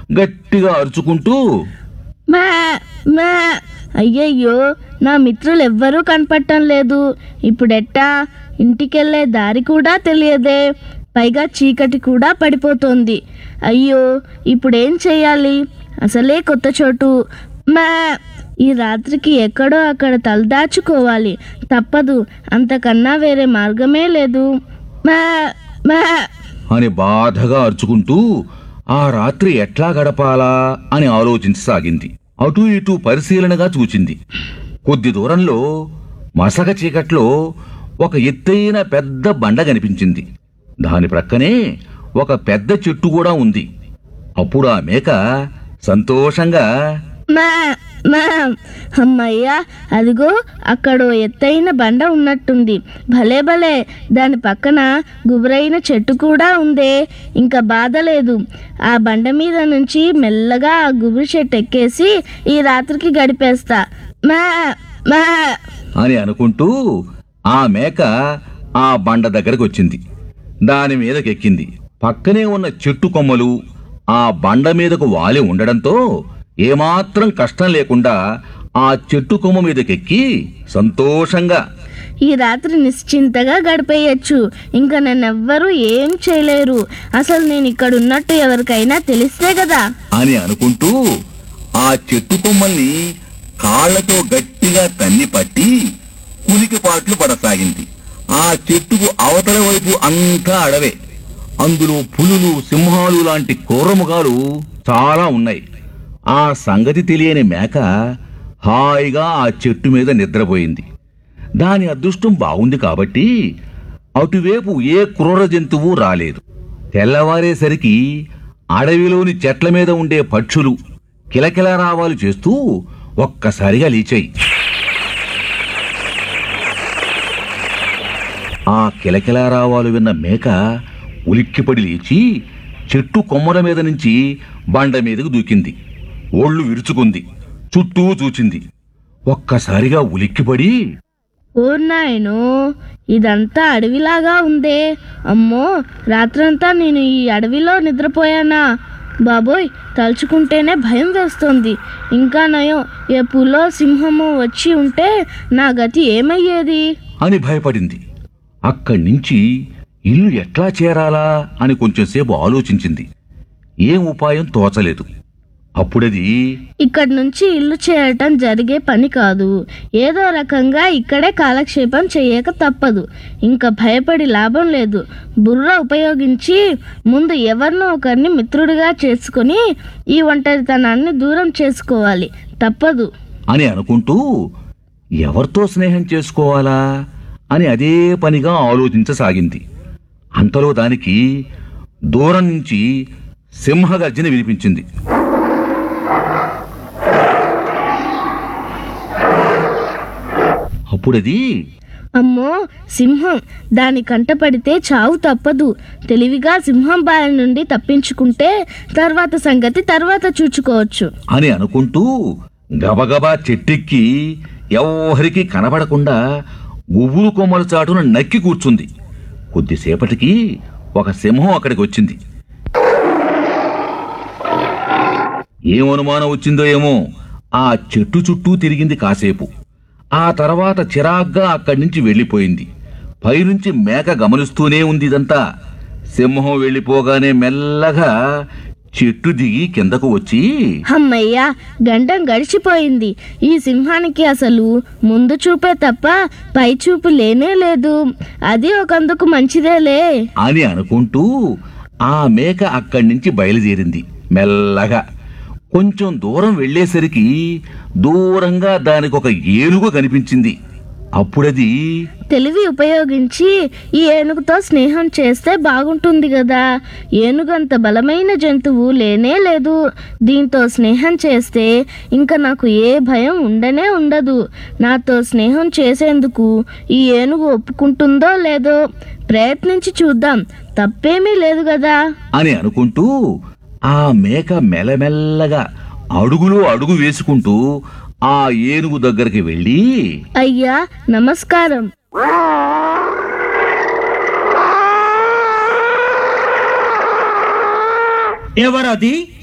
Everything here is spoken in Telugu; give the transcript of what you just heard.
గట్టిగా అరుచుకుంటూ మా మా అయ్యయ్యో, నా మిత్రులు ఎవ్వరూ కనపడటం లేదు. ఇప్పుడెట్టా? ఇంటికెళ్ళే దారి కూడా తెలియదే. పైగా చీకటి కూడా పడిపోతోంది. అయ్యో, ఇప్పుడేం చెయ్యాలి? అసలే కొత్త చోటు. మా ఈ రాత్రికి ఎక్కడో అక్కడ తలదాచుకోవాలి. తప్పదు, అంతకన్నా వేరే మార్గమే లేదు. మా మా అని బాధగా అరుచుకుంటూ ఆ రాత్రి ఎట్లా గడపాలా అని ఆలోచించసాగింది. అటూ ఇటూ పరిశీలనగా చూచింది. కొద్ది దూరంలో మసక చీకట్లో ఒక ఎత్తైన పెద్ద బండ కనిపించింది. దాని ప్రక్కనే ఒక పెద్ద చెట్టు కూడా ఉంది. అప్పుడు ఆ మేక సంతోషంగా మా మా అమ్మయ్యా, అదిగో అక్కడో ఎత్తైన బండ ఉన్నట్టుంది. భలే భలే, దాని పక్కన గుబురైన చెట్టు కూడా ఉందే. ఇంకా బాధ లేదు. ఆ బండ మీద నుంచి మెల్లగా ఆ గుబురు చెట్టు ఎక్కేసి ఈ రాత్రికి గడిపేస్తా. మా మా అని అనుకుంటూ ఆ మేక ఆ బండ దగ్గరకు వచ్చింది. దాని మీదకెక్కింది. పక్కనే ఉన్న చెట్టు కొమ్మలు ఆ బండ మీదకు వాలి ఉండడంతో ఏమాత్రం కష్టం లేకుండా ఆ చెట్టు కొమ్మ మీదకెక్కి సంతోషంగా ఈ రాత్రి నిశ్చింతగా గడిపేయచ్చు. ఇంకా నన్నెవ్వరూ ఏం చేయలేరు. అసలు నేను ఇక్కడ ఉన్నట్టు ఎవరికైనా తెలిస్తే కదా అని అనుకుంటూ ఆ చెట్టు కొమ్మల్ని కాళ్లతో గట్టిగా తన్ని పట్టి కులికిపాట్లు పడసాగింది. ఆ చెట్టుకు అవతల వైపు అంతా అడవే. అందులో పులులు, సింహాలు లాంటి క్రూరముగాలు చాలా ఉన్నాయి. ఆ సంగతి తెలియని మేక హాయిగా ఆ చెట్టు మీద నిద్రపోయింది. దాని అదృష్టం బాగుంది కాబట్టి అటువైపు ఏ క్రూర జంతువు రాలేదు. తెల్లవారేసరికి అడవిలోని చెట్ల మీద ఉండే పక్షులు కిలకిలరావాలు చేస్తూ ఒక్కసారిగా లేచాయి. ఆ కిలకిలరావాలు విన్న మేక ఉలిక్కిపడి లేచి చెట్టు కొమ్మల మీద నుంచి బండ మీదకు దూకింది. ఓళ్లు విరుచుకుంది. చుట్టూ చూచింది. ఒక్కసారిగా ఉలిక్కిపడి ఓర్నాయనో, ఇదంతా అడవిలాగా ఉందే. అమ్మో, రాత్రంతా నేను ఈ అడవిలో నిద్రపోయానా? బాబోయ్, తలుచుకుంటేనే భయం వేస్తోంది. ఇంకా నయం, ఏ పులో సింహమో వచ్చి ఉంటే నా గతి ఏమయ్యేది అని భయపడింది. అక్కడి నుంచి ఇల్లు ఎట్లా చేరాలా అని కొంచెంసేపు ఆలోచించింది. ఏం ఉపాయం తోచలేదు. అప్పుడది ఇక్కడి నుంచి ఇల్లు చేయటం జరిగే పని కాదు. ఏదో రకంగా ఇక్కడే కాలక్షేపం చేయక తప్పదు. ఇంకా భయపడి లాభం లేదు. బుర్ర ఉపయోగించి ముందు ఎవరినో ఒకరిని మిత్రుడిగా చేసుకుని ఈ ఒంటరితనాన్ని దూరం చేసుకోవాలి. తప్పదు అని అనుకుంటూ ఎవరితో స్నేహం చేసుకోవాలా అని అదే పనిగా ఆలోచించసాగింది. అంతలో దానికి దూరం నుంచి సింహగర్జన వినిపించింది. అప్పుడది అమ్మో, సింహం! దాని కంట పడితే చావు తప్పదు. తెలివిగా సింహం బారి నుండి తప్పించుకుంటే తర్వాత సంగతి తర్వాత చూచుకోవచ్చు అని అనుకుంటూ గబగబా చెట్టెక్కి ఎవ్వరికీ కనబడకుండా గుబురు కొమ్మల చాటున నక్కి కూర్చుంది. కొద్దిసేపటికి ఒక సింహం అక్కడికి వచ్చింది. ఏం అనుమానం వచ్చిందో ఏమో, ఆ చెట్టు చుట్టూ తిరిగింది కాసేపు. ఆ తర్వాత చిరాగ్గా అక్కడి నుంచి వెళ్ళిపోయింది. పైనుంచి మేక గమనిస్తూనే ఉంది ఇదంతా. సింహం వెళ్ళిపోగానే మెల్లగా చెట్టు దిగి కిందకు వచ్చి అమ్మయ్యా, గండం గడిచిపోయింది. ఈ సింహానికి అసలు ముందు చూపే తప్ప పై చూపు లేనే లేదు. అది ఒకందుకు మంచిదేలే అని అనుకుంటూ ఆ మేక అక్కడి నుంచి బయలుదేరింది. మెల్లగా కొంచెం దూరం వెళ్లేసరికి దూరంగా దానికొక ఏనుగు కనిపించింది. అప్పుడది తెలివి ఉపయోగించి ఈ ఏనుగుతో స్నేహం చేస్తే బాగుంటుంది కదా. ఏనుగంత బలమైన జంతువు లేనే లేదు. దీంతో స్నేహం చేస్తే ఇంకా నాకు ఏ భయం ఉండనే ఉండదు. నాతో స్నేహం చేసేందుకు ఈ ఏనుగు ఒప్పుకుంటుందో లేదో ప్రయత్నించి చూద్దాం, తప్పేమీ లేదు కదా అని అనుకుంటూ ఆ మేక మెల్లమెల్లగా అడుగులో అడుగు వేసుకుంటూ ఆ ఏనుగు దగ్గరికి వెళ్ళి అయ్యా, నమస్కారం. ఎవరది?